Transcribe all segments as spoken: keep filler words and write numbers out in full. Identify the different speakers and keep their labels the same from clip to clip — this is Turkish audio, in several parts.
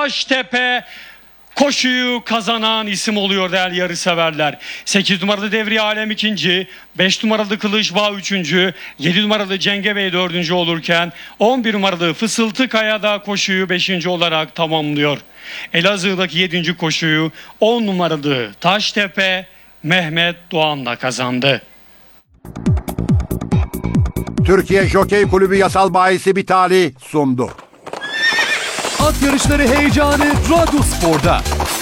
Speaker 1: Taştepe koşuyu kazanan isim oluyor değerli yarışseverler. sekiz numaralı Devriye Alem ikinci, beş numaralı Kılıçbağ üçüncü, yedi numaralı Cengebey dördüncü olurken on bir numaralı Fısıltı Kaya da koşuyu beşinci olarak tamamlıyor. Elazığ'daki yedinci koşuyu on numaralı Taştepe Mehmet Doğan'la kazandı.
Speaker 2: Türkiye Jokey Kulübü yasal bahisi Bitali sundu.
Speaker 3: At yarışları heyecanı Radyospor'da.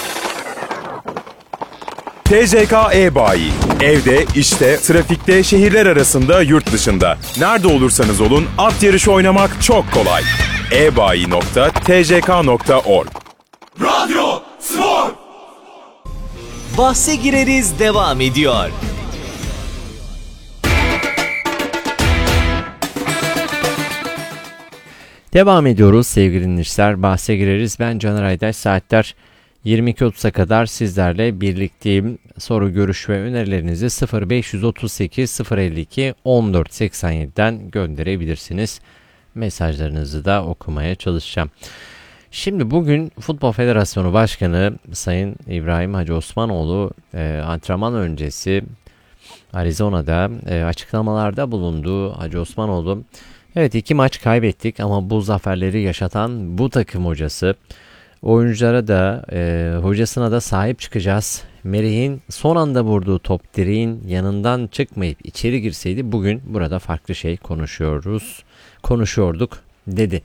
Speaker 4: T J K E-Bayi. Evde, işte, trafikte, şehirler arasında, yurt dışında. Nerede olursanız olun at yarışı oynamak çok kolay. ebayi nokta t j k nokta org.
Speaker 5: Radyo Spor.
Speaker 6: Bahse gireriz devam ediyor.
Speaker 7: Devam ediyoruz sevgili dinleyiciler. Bahse gireriz. Ben Caner Aydaş. Saatler yirmi iki otuz'a kadar sizlerle birlikteyim. Soru, görüş ve önerilerinizi sıfır beş otuz sekiz sıfır elli iki on dört seksen yedi'den gönderebilirsiniz. Mesajlarınızı da okumaya çalışacağım. Şimdi bugün Futbol Federasyonu Başkanı Sayın İbrahim Hacı Osmanoğlu e, antrenman öncesi Arizona'da e, açıklamalarda bulundu. Hacı Osmanoğlu, evet iki maç kaybettik ama bu zaferleri yaşatan bu takım hocası. Oyunculara da e, hocasına da sahip çıkacağız. Merih'in son anda vurduğu top direğin yanından çıkmayıp içeri girseydi bugün burada farklı şey konuşuyoruz. Konuşuyorduk dedi.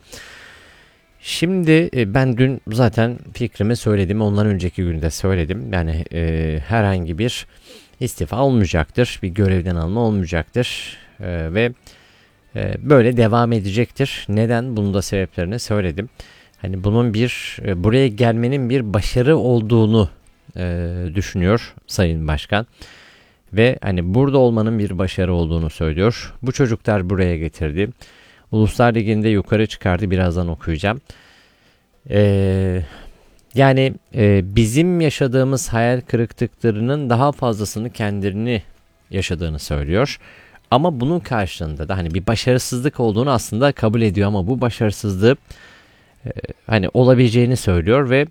Speaker 7: Şimdi e, ben dün zaten fikrimi söyledim. Ondan önceki günde söyledim. Yani e, herhangi bir istifa olmayacaktır. Bir görevden alma olmayacaktır. E, ve e, böyle devam edecektir. Neden? Bunun da sebeplerini söyledim. Hani bunun bir e, buraya gelmenin bir başarı olduğunu e, düşünüyor Sayın Başkan. Ve hani burada olmanın bir başarı olduğunu söylüyor. Bu çocuklar buraya getirdi. Uluslar Ligi'nde yukarı çıkardı. Birazdan okuyacağım. Ee, yani e, bizim yaşadığımız hayal kırıklıklarının daha fazlasını kendilerini yaşadığını söylüyor. Ama bunun karşılığında da hani bir başarısızlık olduğunu aslında kabul ediyor. Ama bu başarısızlığı e, hani olabileceğini söylüyor ve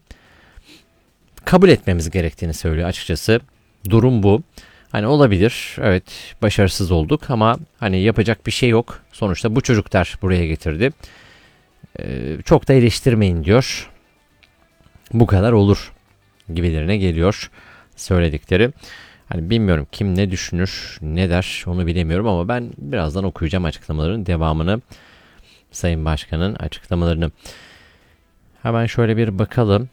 Speaker 7: kabul etmemiz gerektiğini söylüyor açıkçası. Durum bu. Hani olabilir, evet başarısız olduk ama hani yapacak bir şey yok. Sonuçta bu çocuklar buraya getirdi. Ee, çok da eleştirmeyin diyor. Bu kadar olur gibilerine geliyor söyledikleri. Hani bilmiyorum kim ne düşünür, ne der onu bilemiyorum ama ben birazdan okuyacağım açıklamaların devamını. Sayın Başkan'ın açıklamalarını. Hemen şöyle bir bakalım.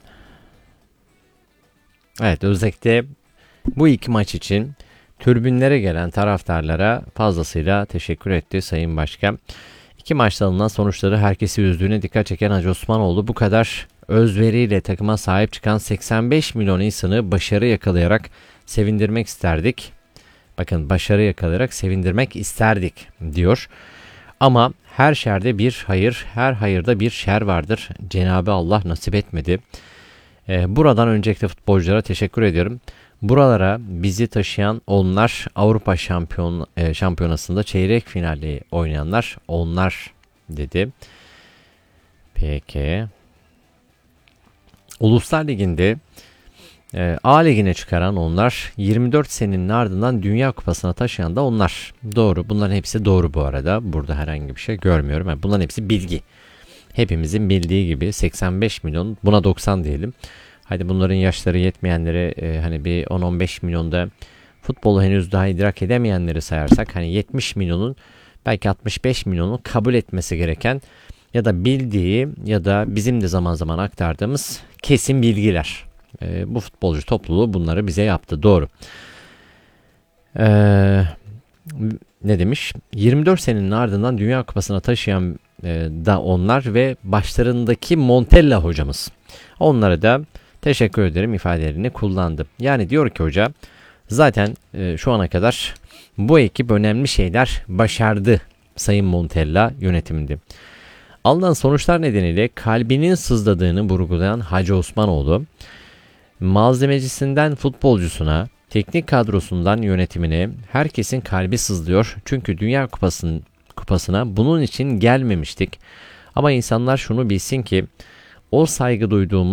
Speaker 7: Evet, özellikle bu iki maç için tribünlere gelen taraftarlara fazlasıyla teşekkür etti Sayın Başkan. İki maçta alınan sonuçları herkesi üzdüğüne dikkat çeken Hacı Osmanoğlu, bu kadar özveriyle takıma sahip çıkan seksen beş milyon insanı başarı yakalayarak sevindirmek isterdik. Bakın, başarı yakalayarak sevindirmek isterdik diyor. Ama her şerde bir hayır, her hayırda bir şer vardır. Cenab-ı Allah nasip etmedi. Ee, buradan öncelikle futbolculara teşekkür ediyorum. Buralara bizi taşıyan onlar, Avrupa şampiyon, e, şampiyonasında çeyrek finali oynayanlar onlar dedi. Peki. Uluslar Ligi'nde e, A Ligi'ne çıkaran onlar, yirmi dört senenin ardından Dünya Kupası'na taşıyan da onlar. Doğru. Bunların hepsi doğru bu arada. Burada herhangi bir şey görmüyorum. Yani bunların hepsi bilgi. Hepimizin bildiği gibi seksen beş milyon, buna doksan diyelim. Hadi bunların yaşları yetmeyenleri e, hani bir on on beş milyonda futbolu henüz daha idrak edemeyenleri sayarsak hani yetmiş milyonun belki altmış beş milyonun kabul etmesi gereken ya da bildiği ya da bizim de zaman zaman aktardığımız kesin bilgiler. E, bu futbolcu topluluğu bunları bize yaptı. Doğru. Eee Ne demiş? yirmi dört senenin ardından Dünya Kupası'na taşıyan e, da onlar ve başlarındaki Montella hocamız. Onlara da teşekkür ederim ifadelerini kullandı. Yani diyor ki hoca, zaten e, şu ana kadar bu ekip önemli şeyler başardı Sayın Montella yönetiminde. Alınan sonuçlar nedeniyle kalbinin sızladığını vurgulayan Hacı Osmanoğlu, malzemecisinden futbolcusuna, teknik kadrosundan yönetimine herkesin kalbi sızlıyor. Çünkü Dünya Kupası'nın kupasına bunun için gelmemiştik. Ama insanlar şunu bilsin ki o saygı duyduğumuz